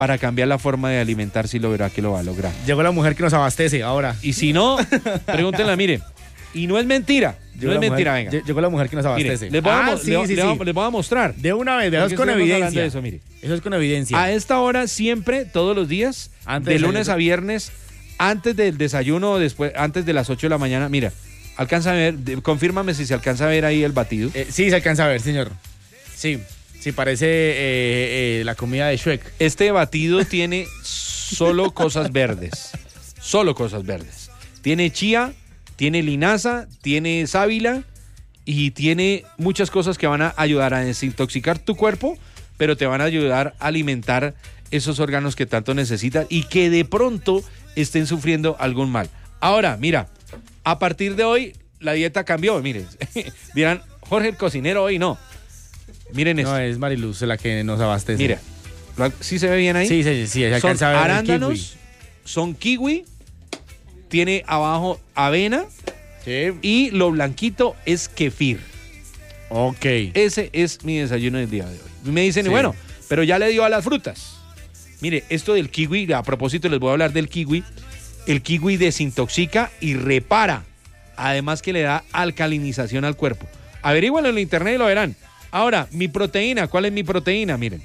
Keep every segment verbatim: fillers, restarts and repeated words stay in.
para cambiar la forma de alimentarse y lo verá que lo va a lograr. Llegó la mujer que nos abastece ahora. Y si no, pregúntenla, mire. Y no es mentira. Llegó no es mentira, mujer, venga. Llegó la mujer que nos abastece. Mire, les, voy a, ah, mo- sí, le- sí, le- sí. les voy a mostrar. De una vez, eso es con Estamos hablando evidencia. de eso, mire. Eso es con evidencia. A esta hora siempre, todos los días, Antes de del lunes desayuno. a viernes, antes del desayuno o después, antes de las ocho de la mañana, mira, alcanza a ver, de- confírmame si se alcanza a ver ahí el batido. Eh, sí, se alcanza a ver, señor. Sí, sí, parece eh, eh, la comida de Shrek. Este batido tiene solo cosas verdes, solo cosas verdes. Tiene chía, tiene linaza, tiene sábila y tiene muchas cosas que van a ayudar a desintoxicar tu cuerpo, pero te van a ayudar a alimentar esos órganos que tanto necesitan y que de pronto estén sufriendo algún mal. Ahora, mira, a partir de hoy la dieta cambió, miren, dirán, Jorge el cocinero hoy no. Miren esto. No, es Mariluz la que nos abastece. Mira, ¿lo- ¿sí se ve bien ahí? Sí, sí, sí, se Son alcanza a ver el arándanos, kiwi. son kiwi, tiene abajo avena Sí. y lo blanquito es kefir. Ok. Ese es mi desayuno del día de hoy. Y me dicen, Sí. bueno, pero ya le dio a las frutas. Mire, esto del kiwi, a propósito les voy a hablar del kiwi. El kiwi desintoxica y repara. Además que le da alcalinización al cuerpo. Averígüenlo en la internet y lo verán. Ahora, mi proteína, ¿cuál es mi proteína? Miren.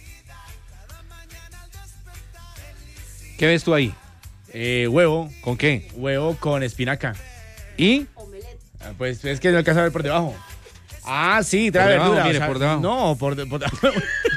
¿Qué ves tú ahí? Eh, huevo. ¿Con qué? Huevo con espinaca. ¿Y? Ah, pues es que no alcanza a ver por debajo. Ah, sí, trae Por debajo, verdura. mire, por debajo. No, por, de- por debajo.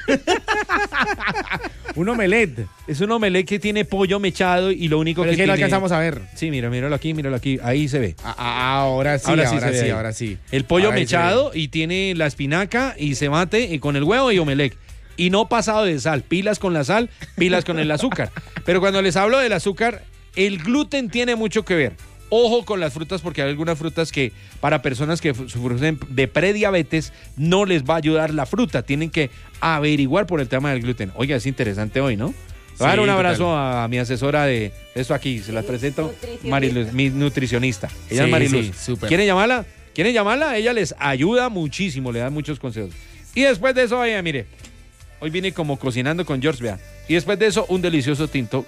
Un omelette. Es un omelette que tiene pollo mechado y lo único Pero que es que no tiene... alcanzamos a ver. Sí, mira, míralo aquí, míralo aquí. Ahí se ve. Ah, ah, ahora sí, Ahora ahora sí sí, se ve ahí. ahora sí. El pollo Ahora ahí se mechado y tiene la espinaca y se mate y con el huevo y omelette. Y no pasado de sal. Pilas con la sal, pilas con el azúcar. Pero cuando les hablo del azúcar, el gluten tiene mucho que ver. Ojo con las frutas porque hay algunas frutas que para personas que sufren de prediabetes no les va a ayudar la fruta. Tienen que averiguar por el tema del gluten. Oiga, es interesante hoy, ¿no? Le voy a dar Sí, un abrazo total. a mi asesora de esto aquí, se las presento, Nutricionista. Mariluz, mi nutricionista. Ella Sí, es Mariluz. sí, súper. ¿Quieren llamarla? ¿Quieren llamarla? Ella les ayuda muchísimo, le da muchos consejos. Y después de eso, vaya, mire, hoy vine como cocinando con George, vea. Y después de eso, un delicioso tinto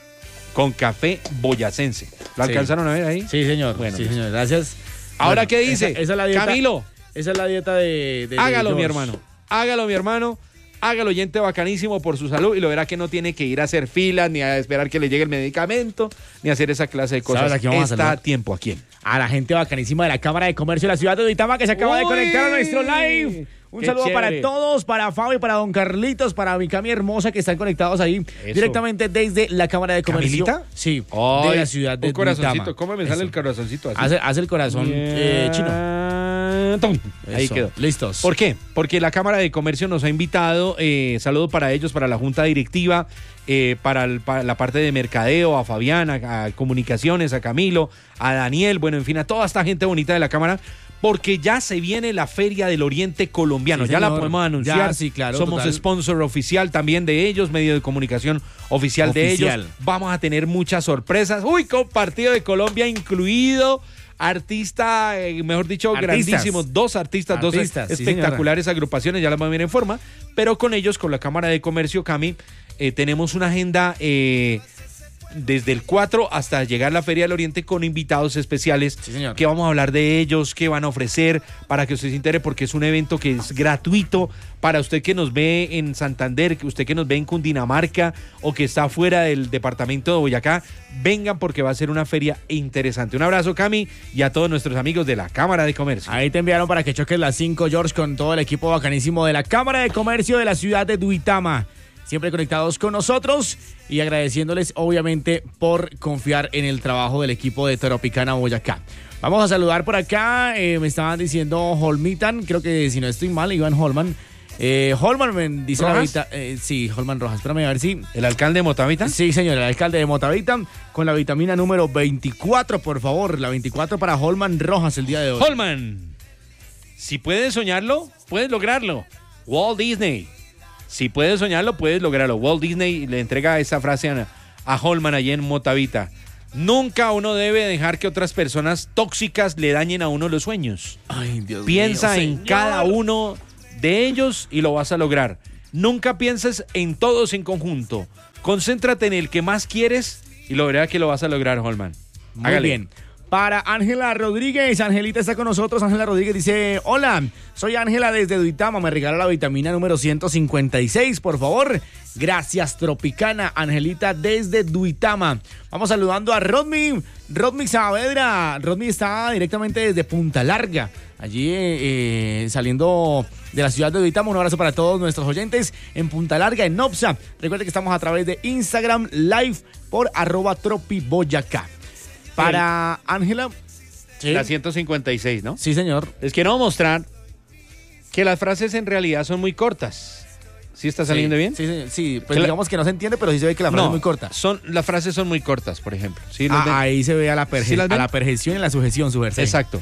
con café boyacense. ¿Lo Sí. alcanzaron a ver ahí? Sí, señor. Bueno, sí, pues. señor. Gracias. Ahora, Bueno, ¿qué dice? Esa, esa es la dieta, Camilo, Esa es la dieta de. de- de hágalo, mi George. hermano. Hágalo, mi hermano. Hágalo, oyente bacanísimo por su salud y lo verá que no tiene que ir a hacer filas, ni a esperar que le llegue el medicamento, ni a hacer esa clase de cosas. ¿Sabes a quién vamos a Está a saludar? tiempo, ¿a quién? A la gente bacanísima de la Cámara de Comercio de la ciudad de Duitama que se acaba de Uy, conectar a nuestro live. Un qué saludo chévere. para todos, para Fabio, para don Carlitos, para mi Cami hermosa que están conectados ahí Eso. directamente desde la Cámara de Comercio. ¿Camilita? Sí, de Ay, la ciudad de un corazoncito. Duitama. ¿Cómo me sale Eso. el corazoncito así? Hace, hace el corazón eh, chino. Tum. Ahí Eso. quedó. Listos. ¿Por qué? Porque la Cámara de Comercio nos ha invitado, eh, saludo para ellos, para la Junta Directiva, eh, para, el- para la parte de mercadeo, a Fabián, a, a comunicaciones, a Camilo, a Daniel, bueno, en fin, a toda esta gente bonita de la Cámara, porque ya se viene la Feria del Oriente Colombiano, Sí, ya la señor. podemos anunciar. Ya, sí, claro, Somos total. sponsor oficial también de ellos, medio de comunicación oficial, de Oficial. ellos. Vamos a tener muchas sorpresas. Uy, con partido de Colombia incluido. Artista, eh, mejor dicho, Artistas. grandísimos. Dos artistas, dos Artistas, sí, espectaculares agrupaciones, ya las vamos a ver en forma. Pero con ellos, con la Cámara de Comercio, Cami, eh, tenemos una agenda eh, desde el cuatro hasta llegar a la Feria del Oriente con invitados especiales. Sí, señor. Que vamos a hablar de ellos, qué van a ofrecer, para que usted se entere, porque es un evento que es gratuito para usted que nos ve en Santander, que usted que nos ve en Cundinamarca o que está fuera del departamento de Boyacá. Vengan porque va a ser una feria interesante. Un abrazo, Cami, y a todos nuestros amigos de la Cámara de Comercio. Ahí te enviaron para que choques las cinco, George, con todo el equipo bacanísimo de la Cámara de Comercio de la ciudad de Duitama. Siempre conectados con nosotros y agradeciéndoles, obviamente, por confiar en el trabajo del equipo de Tropicana Boyacá. Vamos a saludar por acá. Eh, me estaban diciendo Holmitan, creo que si no estoy mal, Iván Holman. Eh, Holman me dice la ¿Rojas? vita- eh, sí, Holman Rojas. Espérame a ver si. ¿El alcalde de Motavita? Sí, señor, el alcalde de Motavita con la vitamina número veinticuatro, por favor. La veinticuatro para Holman Rojas el día de hoy. Holman, si puedes soñarlo, puedes lograrlo. Walt Disney, si puedes soñarlo, puedes lograrlo. Walt Disney le entrega esa frase a, a Holman allí en Motavita. Nunca uno debe dejar que otras personas tóxicas le dañen a uno los sueños. Ay, Dios Piensa mío, en señor. cada uno de ellos y lo vas a lograr. Nunca pienses en todos en conjunto. Concéntrate en el que más quieres y lo verás que lo vas a lograr, Holman. Muy Hágale. bien. Para Ángela Rodríguez, Angelita está con nosotros. Ángela Rodríguez dice: hola, soy Ángela desde Duitama, me regala la vitamina número ciento cincuenta y seis, por favor. Gracias, Tropicana. Angelita desde Duitama. Vamos saludando a Rodney, Rodney Saavedra. Rodney está directamente desde Punta Larga, allí eh, saliendo de la ciudad de Duitama. Un abrazo para todos nuestros oyentes en Punta Larga, en Nopsa. Recuerden que estamos a través de Instagram Live por arroba tropiboyacá. Para Ángela, ¿sí? La ciento cincuenta y seis, ¿no? Sí, señor. Les quiero mostrar que las frases en realidad son muy cortas. ¿Sí está saliendo sí, bien? Sí, sí, sí. Pues la... digamos que no se entiende, pero sí se ve que la frase no, es muy corta. Son, las frases son muy cortas, por ejemplo. ¿Sí ah, ahí se ve a la, perge- ¿Sí a la perjeción y la sujeción, su versión. Exacto.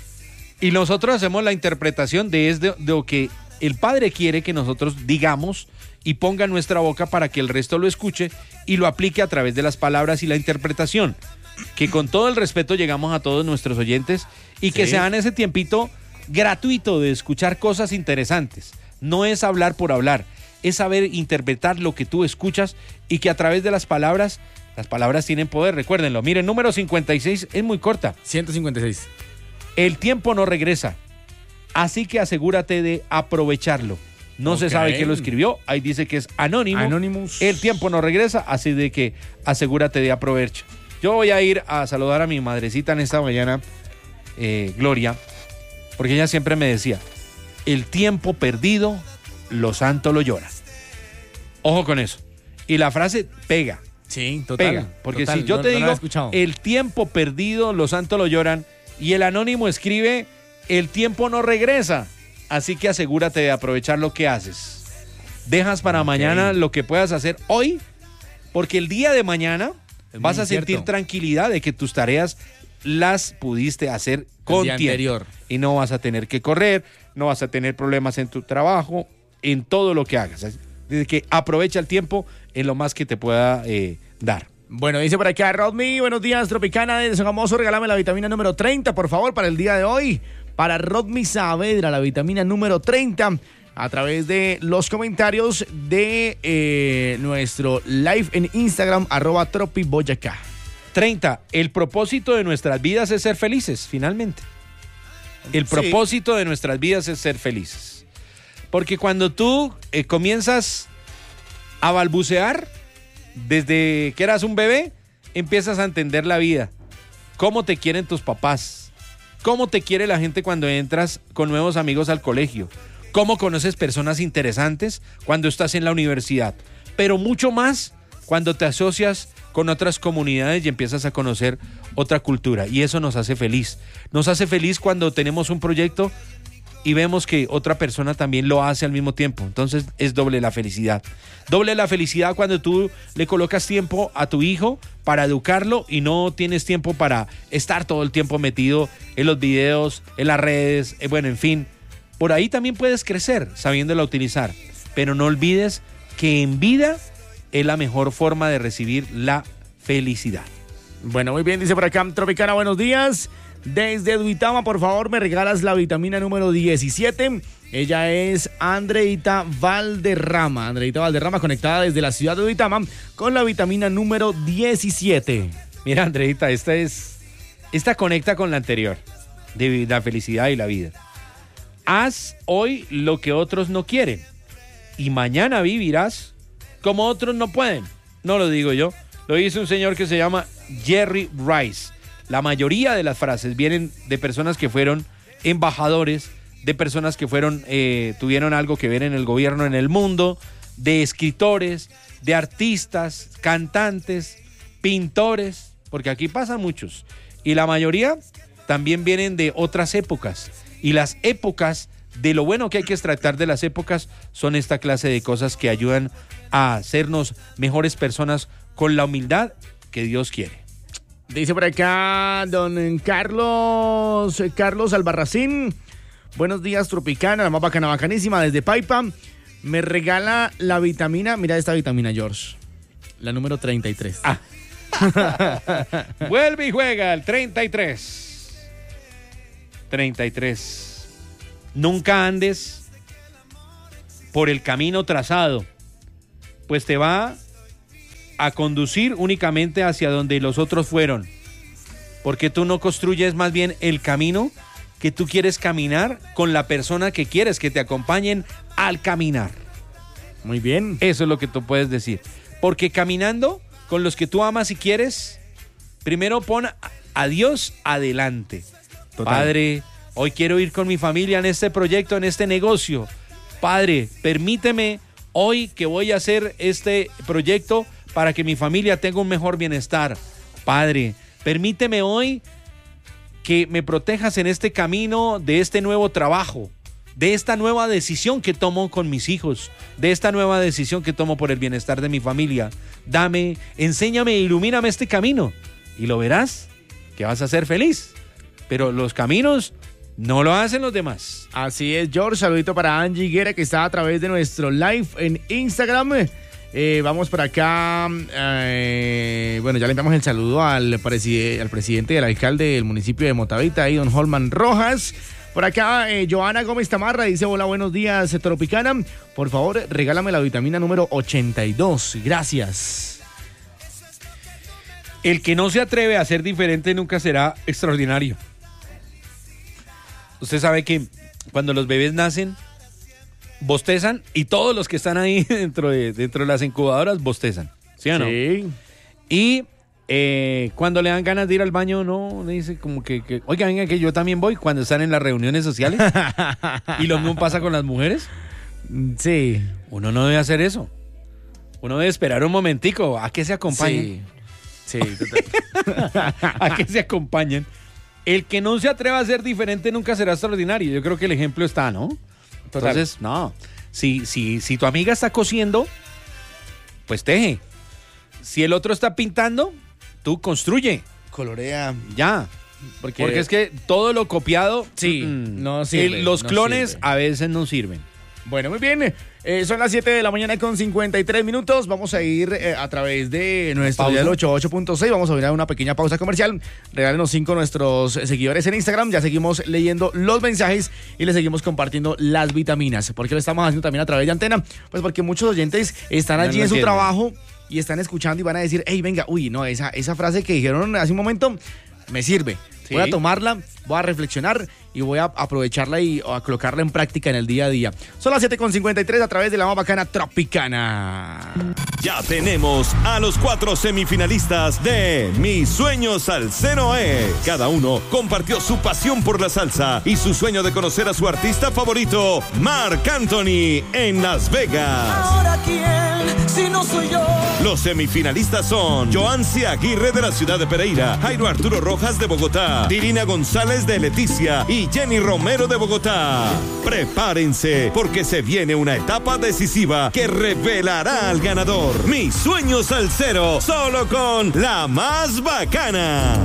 Y nosotros hacemos la interpretación de, es de, de lo que el Padre quiere que nosotros digamos y ponga en nuestra boca para que el resto lo escuche y lo aplique a través de las palabras y la interpretación. Que con todo el respeto llegamos a todos nuestros oyentes y que sí. se dan ese tiempito gratuito de escuchar cosas interesantes. No es hablar por hablar, es saber interpretar lo que tú escuchas y que a través de las palabras, las palabras tienen poder, recuérdenlo. Miren, número cincuenta y seis es muy corta. ciento cincuenta y seis. El tiempo no regresa, así que asegúrate de aprovecharlo. No okay. se sabe quién lo escribió, ahí dice que es anónimo. Anonymous. El tiempo no regresa, así de que asegúrate de aprovechar. Yo voy a ir a saludar a mi madrecita en esta mañana, eh, Gloria, porque ella siempre me decía, el tiempo perdido, los santos lo lloran. Ojo con eso. Y la frase pega. Sí, total. Pega. Porque total, si yo no, te no digo, el tiempo perdido, los santos lo lloran, y el anónimo escribe, el tiempo no regresa, así que asegúrate de aprovechar lo que haces. Dejas para okay. mañana lo que puedas hacer hoy, porque el día de mañana vas a sentir cierto. tranquilidad de que tus tareas las pudiste hacer con tiempo. Anterior. Y no vas a tener que correr, no vas a tener problemas en tu trabajo, en todo lo que hagas. Desde que aprovecha el tiempo en lo más que te pueda eh, dar. Bueno, dice por acá Rodney, buenos días, Tropicana de Sogamoso, regálame la vitamina número treinta, por favor, para el día de hoy. Para Rodney Saavedra, la vitamina número treinta. A través de los comentarios de eh, nuestro live en Instagram, arroba tropiboyacá. treinta. El propósito de nuestras vidas es ser felices, finalmente. El sí. propósito de nuestras vidas es ser felices. Porque cuando tú eh, comienzas a balbucear, desde que eras un bebé, empiezas a entender la vida. Cómo te quieren tus papás. Cómo te quiere la gente cuando entras con nuevos amigos al colegio. Cómo conoces personas interesantes cuando estás en la universidad, pero mucho más cuando te asocias con otras comunidades y empiezas a conocer otra cultura, y eso nos hace feliz. Nos hace feliz cuando tenemos un proyecto y vemos que otra persona también lo hace al mismo tiempo, entonces es doble la felicidad. Doble la felicidad cuando tú le colocas tiempo a tu hijo para educarlo y no tienes tiempo para estar todo el tiempo metido en los videos, en las redes, bueno, en fin. Por ahí también puedes crecer sabiéndola utilizar, pero no olvides que en vida es la mejor forma de recibir la felicidad. Bueno, muy bien, dice por acá Tropicana, buenos días. Desde Duitama, por favor, me regalas la vitamina número diecisiete. Ella es Andreita Valderrama. Andreita Valderrama conectada desde la ciudad de Duitama con la vitamina número diecisiete. Mira, Andreita, esta es esta conecta con la anterior, de la felicidad y la vida. Haz hoy lo que otros no quieren y mañana vivirás como otros no pueden. No lo digo yo, lo dice un señor que se llama Jerry Rice. La mayoría de las frases vienen de personas que fueron embajadores, de personas que fueron eh, tuvieron algo que ver en el gobierno, en el mundo, de escritores, de artistas, cantantes, pintores, porque aquí pasan muchos. Y la mayoría también vienen de otras épocas. Y las épocas, de lo bueno que hay que extractar de las épocas, son esta clase de cosas que ayudan a hacernos mejores personas con la humildad que Dios quiere. Dice por acá don Carlos, Carlos Albarracín. Buenos días, Tropicana, la más bacana, bacanísima, desde Paipa. Me regala la vitamina, mira esta vitamina, George, la número treinta y tres. Ah. Vuelve y juega el treinta y tres. treinta y tres. Nunca andes por el camino trazado, pues te va a conducir únicamente hacia donde los otros fueron, porque tú no construyes más bien el camino que tú quieres caminar con la persona que quieres que te acompañen al caminar. Muy bien. Eso es lo que tú puedes decir, porque caminando con los que tú amas y quieres, primero pon a Dios adelante. Total. Padre, hoy quiero ir con mi familia en este proyecto, en este negocio. Padre, permíteme hoy que voy a hacer este proyecto para que mi familia tenga un mejor bienestar. Padre, permíteme hoy que me protejas en este camino de este nuevo trabajo, de esta nueva decisión que tomo con mis hijos, de esta nueva decisión que tomo por el bienestar de mi familia. Dame, enséñame, ilumíname este camino y lo verás que vas a ser feliz. Pero los caminos no lo hacen los demás. Así es, George. Saludito para Angie Higuera, que está a través de nuestro live en Instagram. Eh, vamos por acá. Eh, bueno, ya le enviamos el saludo al, preside, al presidente y al alcalde del municipio de Motavita, ahí don Holman Rojas. Por acá, eh, Joana Gómez Tamarra dice: hola, buenos días, Tropicana. Por favor, regálame la vitamina número ochenta y dos. Gracias. El que no se atreve a ser diferente nunca será extraordinario. Usted sabe que cuando los bebés nacen, bostezan, y todos los que están ahí dentro de, dentro de las incubadoras bostezan. ¿Sí o no? Sí. Y eh, cuando le dan ganas de ir al baño, no, le dice como que, que, oiga, venga, que yo también voy, cuando están en las reuniones sociales. Y lo mismo pasa con las mujeres. Sí. Uno no debe hacer eso. Uno debe esperar un momentico a que se acompañen. Sí, sí, total. A que se acompañen. El que no se atreva a ser diferente nunca será extraordinario. Yo creo que el ejemplo está, ¿no? Total. Entonces, no. Si, si, si tu amiga está cosiendo, pues teje. Si el otro está pintando, tú construye. Colorea. Ya. Porque, Porque es que todo lo copiado, sí, mm, no sirve, el, los no clones sirve. a veces no sirven. Bueno, muy bien. Eh, son las siete de la mañana con cincuenta y tres minutos. Vamos a ir eh, a través de nuestro dial ochenta y ocho punto seis. Vamos a ir a una pequeña pausa comercial. Regálenos cinco nuestros seguidores en Instagram. Ya seguimos leyendo los mensajes y les seguimos compartiendo las vitaminas. ¿Por qué lo estamos haciendo también a través de Antena? Pues porque muchos oyentes están allí no en su entienden. trabajo y están escuchando y van a decir: hey, venga, uy, no, esa, esa frase que dijeron hace un momento me sirve. Sí. Voy a tomarla, voy a reflexionar y voy a aprovecharla y a colocarla en práctica en el día a día. Son las siete con cincuenta y tres a través de la más bacana Tropicana. Ya tenemos a los cuatro semifinalistas de Mi Sueño Salsero es. Cada uno compartió su pasión por la salsa y su sueño de conocer a su artista favorito, Marc Anthony, en Las Vegas. ¿Ahora quién? Si no soy yo. Los semifinalistas son Joancy Aguirre de la ciudad de Pereira, Jairo Arturo Rojas de Bogotá, Dirina González de Leticia y Jenny Romero de Bogotá. Prepárense, porque se viene una etapa decisiva que revelará al ganador. Mi Sueño Salsero, solo con la más bacana.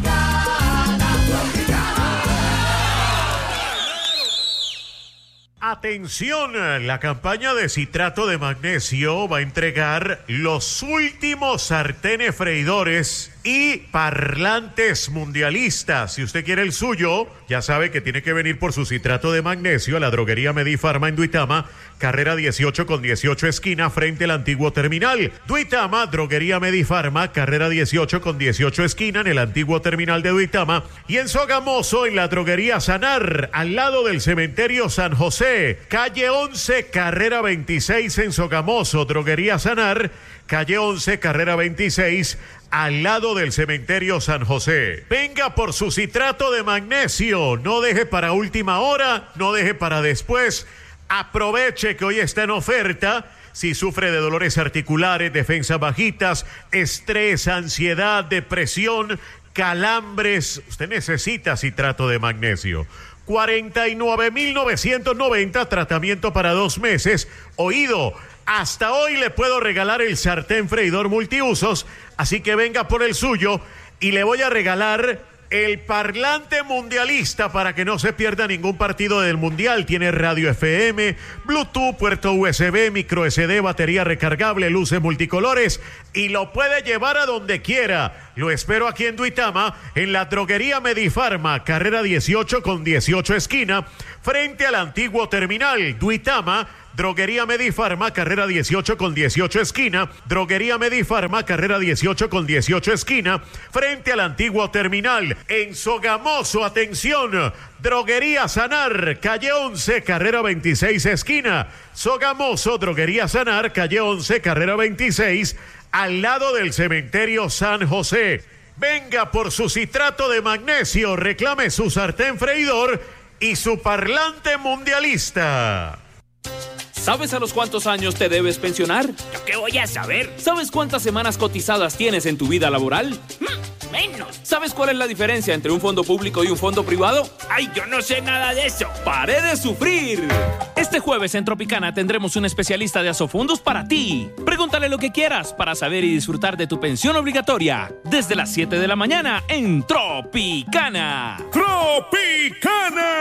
Atención, la campaña de citrato de magnesio va a entregar los últimos sartenes freidores y parlantes mundialistas. Si usted quiere el suyo, ya sabe que tiene que venir por su citrato de magnesio a la droguería Medifarma en Duitama, carrera dieciocho con dieciocho esquina frente al antiguo terminal. Duitama, droguería Medifarma, carrera dieciocho con dieciocho esquina en el antiguo terminal de Duitama. Y en Sogamoso, en la droguería Sanar, al lado del cementerio San José, calle once, carrera veintiséis en Sogamoso, droguería Sanar, calle once, carrera veintiséis, al lado del cementerio San José. Venga por su citrato de magnesio. No deje para última hora, no deje para después. Aproveche que hoy está en oferta. Si sufre de dolores articulares, defensas bajitas, estrés, ansiedad, depresión, calambres, usted necesita citrato de magnesio. cuarenta y nueve mil novecientos noventa, tratamiento para dos meses. Oído, hasta hoy le puedo regalar el sartén freidor multiusos, así que venga por el suyo y le voy a regalar el parlante mundialista para que no se pierda ningún partido del mundial. Tiene radio F M, Bluetooth, puerto U S B, micro S D, batería recargable, luces multicolores y lo puede llevar a donde quiera. Lo espero aquí en Duitama, en la droguería Medifarma, carrera dieciocho con dieciocho esquina, frente al antiguo terminal. Duitama, Droguería Medifarma, carrera dieciocho con dieciocho esquina. Droguería Medifarma, carrera dieciocho con dieciocho esquina. Frente al antiguo terminal. En Sogamoso, atención. Droguería Sanar, calle once, carrera veintiséis esquina. Sogamoso, Droguería Sanar, calle once, carrera veintiséis, al lado del cementerio San José. Venga por su citrato de magnesio, reclame su sartén freidor y su parlante mundialista. ¿Sabes a los cuántos años te debes pensionar? ¿Yo qué voy a saber? ¿Sabes cuántas semanas cotizadas tienes en tu vida laboral? Hmm, menos. ¿Sabes cuál es la diferencia entre un fondo público y un fondo privado? ¡Ay, yo no sé nada de eso! ¡Pare de sufrir! Este jueves en Tropicana tendremos un especialista de Asofondos para ti. Pregúntale lo que quieras para saber y disfrutar de tu pensión obligatoria. Desde las siete de la mañana en Tropicana. ¡Tropicana!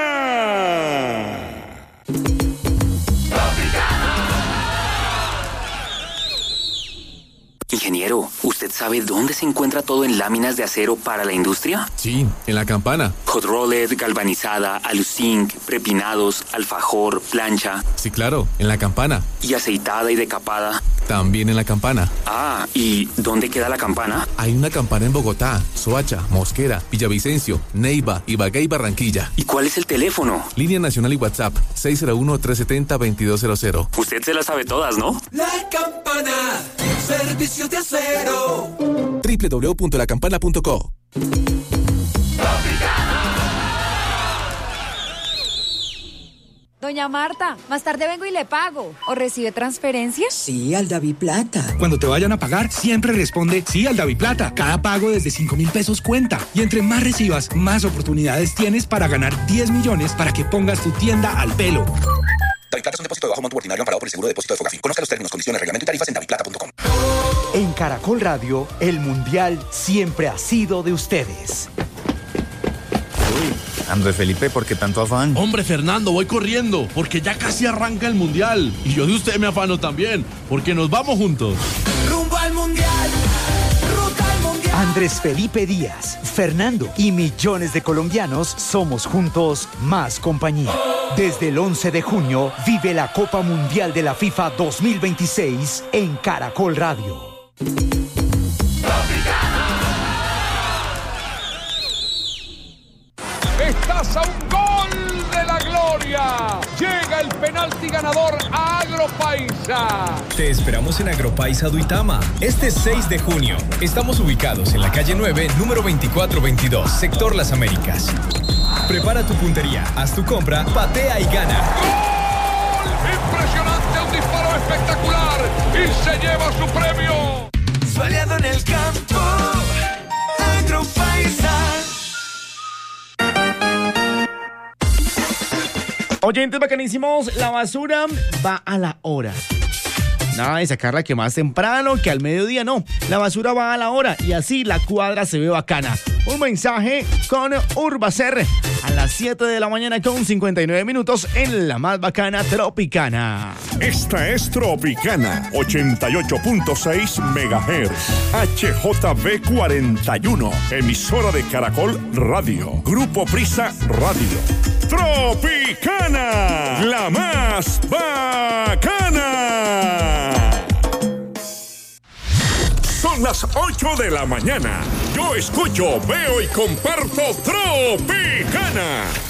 Ingeniero, ¿usted sabe dónde se encuentra todo en láminas de acero para la industria? Sí, en la Campana. Hot rolled, galvanizada, aluzinc, prepinados, alfajor, plancha. Sí, claro, en la Campana. ¿Y aceitada y decapada? También en la Campana. Ah, ¿y dónde queda la Campana? Hay una Campana en Bogotá, Soacha, Mosquera, Villavicencio, Neiva, Ibagué y Barranquilla. ¿Y cuál es el teléfono? Línea nacional y WhatsApp, seis cero uno, tres siete cero, dos dos cero cero. Usted se las sabe todas, ¿no? La Campana, servicios de acero. doble u doble u doble u punto la campana punto co. Doña Marta, más tarde vengo y le pago. ¿O recibe transferencias? Sí, al DaviPlata. Cuando te vayan a pagar, siempre responde sí al DaviPlata. Cada pago desde cinco mil pesos cuenta. Y entre más recibas, más oportunidades tienes para ganar diez millones para que pongas tu tienda al pelo. DaviPlata es un depósito de bajo monto ordinario amparado por el seguro de depósito de Fogafín. Conozca los términos, condiciones, reglamento y tarifas en daviplata punto com. En Caracol Radio, el Mundial siempre ha sido de ustedes. Uy, Andrés Felipe, ¿por qué tanto afán? Hombre, Fernando, voy corriendo, porque ya casi arranca el Mundial. Y yo de usted me afano también, porque nos vamos juntos. Rumbo al Mundial. Ruta al Mundial. Andrés Felipe Díaz, Fernando y millones de colombianos somos juntos más compañía. Desde el once de junio, vive la Copa Mundial de la FIFA dos mil veintiséis en Caracol Radio. Estás a un gol de la gloria. Llega el penalti ganador a Agropaisa. Te esperamos en Agropaisa Duitama este seis de junio. Estamos ubicados en la calle nueve, número veinticuatro veintidós, sector Las Américas. Prepara tu puntería, haz tu compra, patea y gana. ¡Gol! Impresionante, un disparo espectacular y se lleva su premio. Soleado en el campo, Agropaisa. Oyentes bacanísimos, la basura va a la hora. Nada de sacarla que más temprano, que al mediodía, no. La basura va a la hora y así la cuadra se ve bacana. Un mensaje con Urbacer a las siete de la mañana con cincuenta y nueve minutos en la más bacana Tropicana. Esta es Tropicana, ochenta y ocho punto seis megahertz. H J B cuarenta y uno, emisora de Caracol Radio. Grupo Prisa Radio. Tropicana, la más bacana. Son las ocho de la mañana. Yo escucho, veo y comparto Tropicana.